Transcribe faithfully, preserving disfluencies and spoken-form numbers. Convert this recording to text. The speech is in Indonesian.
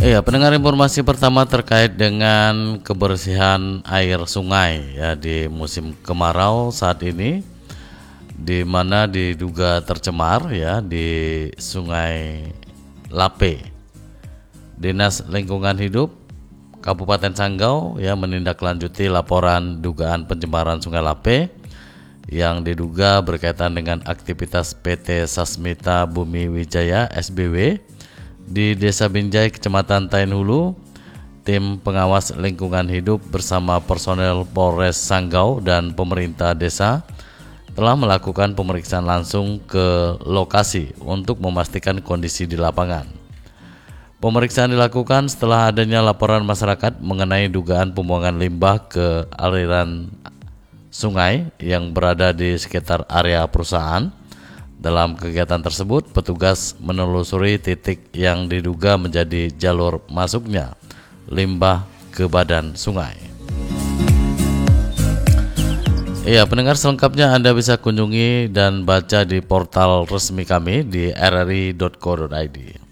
Iya, pendengar, informasi pertama terkait dengan kebersihan air sungai ya di musim kemarau saat ini, di mana diduga tercemar ya di Sungai Lape. Dinas Lingkungan Hidup Kabupaten Sanggau ya menindaklanjuti laporan dugaan pencemaran Sungai Lape yang diduga berkaitan dengan aktivitas P T Sasmita Bumi Wijaya S B W di Desa Binjai, Kecamatan Tain Hulu. Tim pengawas lingkungan hidup bersama personel Polres Sanggau dan pemerintah desa telah melakukan pemeriksaan langsung ke lokasi untuk memastikan kondisi di lapangan. Pemeriksaan dilakukan setelah adanya laporan masyarakat mengenai dugaan pembuangan limbah ke aliran sungai yang berada di sekitar area perusahaan. Dalam kegiatan tersebut, petugas menelusuri titik yang diduga menjadi jalur masuknya limbah ke badan sungai. Iya, pendengar, selengkapnya Anda bisa kunjungi dan baca di portal resmi kami di r r i dot co dot i d.